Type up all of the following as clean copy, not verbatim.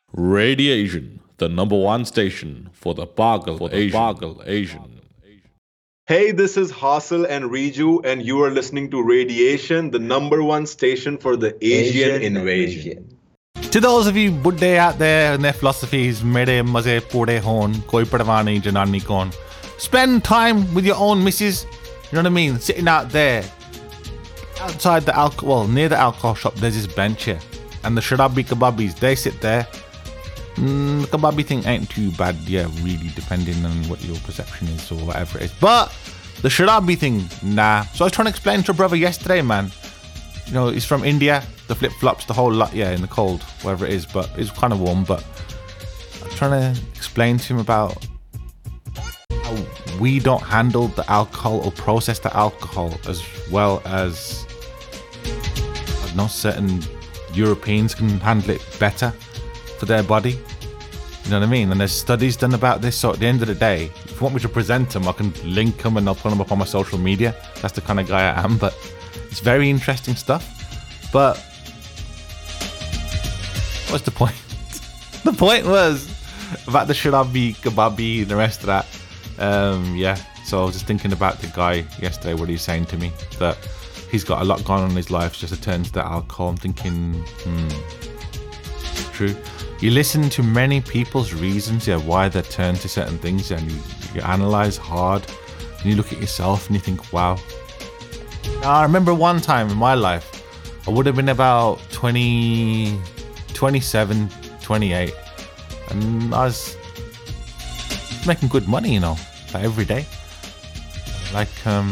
Radiation, the number one station for the Pagal Asian. Hey, this is Hassel and Riju, and you are listening to Radiation, the number one station for the Asian invasion. To those of you Buddha out there and their philosophies, mere maze pure hon, koi padwani janani kon. Spend time with your own missus, you know what I mean? Sitting out there, outside the near the alcohol shop, there's this bench here. And the sharabi kebabis, they sit there. The kebabi thing ain't too bad, yeah, really, depending on what your perception is or whatever it is. But the sharabi thing, nah. So I was trying to explain to a brother yesterday, man. You know, he's from India, the flip-flops, the whole lot, yeah, in the cold, wherever it is, but it's kind of warm. But I'm trying to explain to him about how we don't handle the alcohol or process the alcohol as well as, I don't know, certain Europeans can handle it better for their body. You know what I mean? And there's studies done about this. So at the end of the day, if you want me to present them, I can link them and I'll put them up on my social media. That's the kind of guy I am. But it's very interesting stuff. But what's the point? The point was about the sharabi, kebabi, and the rest of that. Yeah. So I was just thinking about the guy yesterday, what he was saying to me, that he's got a lot going on in his life just to turn to the alcohol. I'm thinking, true. You listen to many people's reasons, yeah, why they turn to certain things, and you analyze hard, and you look at yourself and you think, wow. I remember one time in my life, I would have been about 27, 28, and I was making good money, you know, like every day. Like,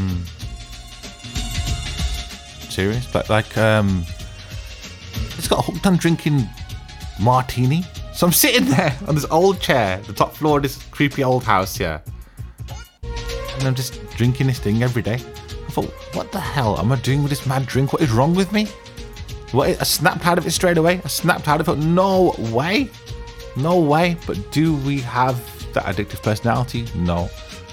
serious, but like, just got hooked on drinking martini. So I'm sitting there on this old chair, the top floor of this creepy old house here, and I'm just drinking this thing every day. I thought, what the hell am I doing with this mad drink? What is wrong with me? What? I snapped out of it straight away. I snapped out of it. No way. But do we have that addictive personality? No.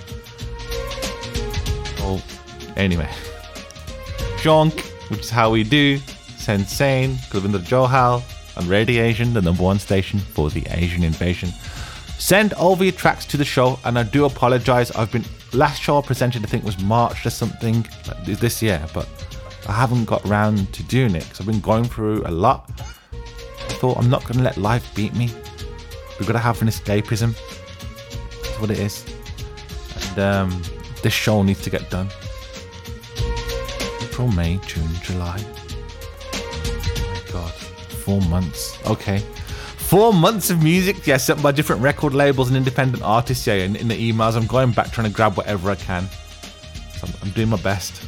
Oh, anyway. Jonk, which is how we do. Sensane, Kulvinder Johal, and Radiation, the number one station for the Asian invasion. Send over your tracks to the show, and I do apologize. Last show I presented, I think, was March or something this year, but I haven't got around to doing it because I've been going through a lot. I thought, I'm not going to let life beat me. We've got to have an escapism. That's what it is. And this show needs to get done. April, May, June, July. Oh my God. 4 months. Okay. 4 months of music, yeah, sent by different record labels and independent artists, yeah, in the emails. I'm going back trying to grab whatever I can. So I'm doing my best.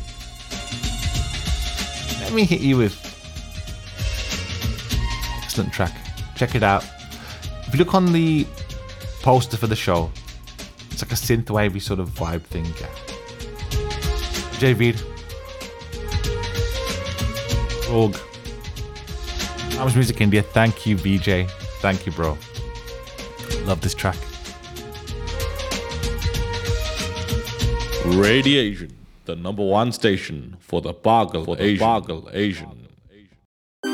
Let me hit you with excellent track. Check it out. If you look on the poster for the show, it's like a synthwavey sort of vibe thing, yeah. Javid. Rogue. Times Music India, thank you, VJ. Thank you, bro. Love this track. Radiation, the number one station for the Pagal Asian.